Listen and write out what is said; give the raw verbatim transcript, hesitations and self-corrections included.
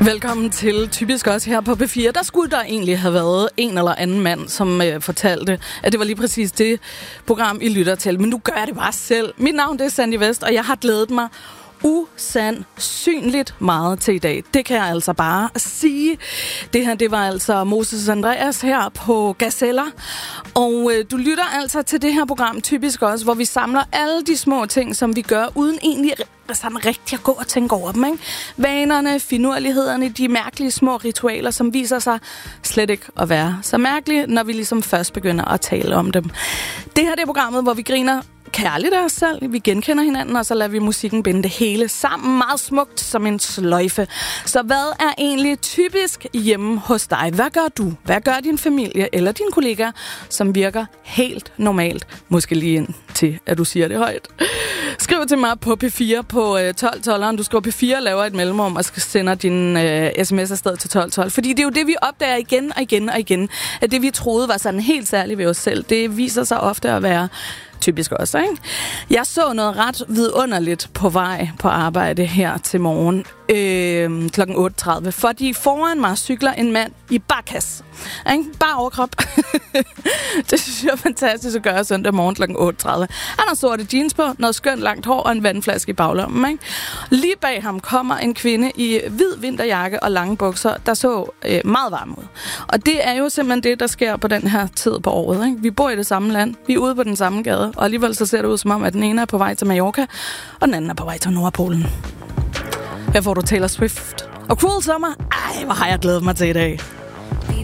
Velkommen til Typisk også her på P fire. Der skulle der egentlig have været en eller anden mand, som øh, fortalte, at det var lige præcis det program, I lytter til. Men nu gør jeg det bare selv. Mit navn det er Sandy Vest, og jeg har glædet mig usandsynligt meget til i dag. Det kan jeg altså bare sige. Det her, det var altså Moses Andreas her på Gazeller. Og øh, du lytter altså til det her program, Typisk også, hvor vi samler alle de små ting, som vi gør, uden egentlig sådan rigtig at gå og tænke over dem, ikke? Vanerne, finurlighederne, de mærkelige små ritualer, som viser sig slet ikke at være så mærkelige, når vi ligesom først begynder at tale om dem. Det her det er programmet, hvor vi griner kærligt af os selv, vi genkender hinanden, og så lader vi musikken binde det hele sammen meget smukt som en sløjfe. Så hvad er egentlig typisk hjemme hos dig? Hvad gør du? Hvad gør din familie eller dine kollegaer, som virker helt normalt? Måske lige ind til, at du siger det højt. Skriv til mig på P fire på øh, tolv tolv. Du skriver P fire, laver et mellemrum og sender din øh, sms afsted til tolv tolv. Fordi det er jo det, vi opdager igen og igen og igen. At det, vi troede var sådan helt særligt ved os selv, det viser sig ofte at være typisk også, ikke? Jeg så noget ret vidunderligt på vej på arbejde her til morgen øh, klokken otte tredive, fordi foran mig cykler en mand i barkas. Ikke? Bare overkrop. Det synes jeg er fantastisk at gøre søndag morgen klokken otte tredive. Han har sorte jeans på, noget skønt langt hår og en vandflaske i baglommen. Ikke? Lige bag ham kommer en kvinde i hvid vinterjakke og lange bukser, der så øh, meget varm ud. Og det er jo simpelthen det, der sker på den her tid på året. Ikke? Vi bor i det samme land, vi er ude på den samme gade, og alligevel så ser det ud som om, at den ene er på vej til Mallorca, og den anden er på vej til Nordpolen. Her får du Taylor Swift og Cruel Summer. Ej, hvor har jeg glædet mig til i dag.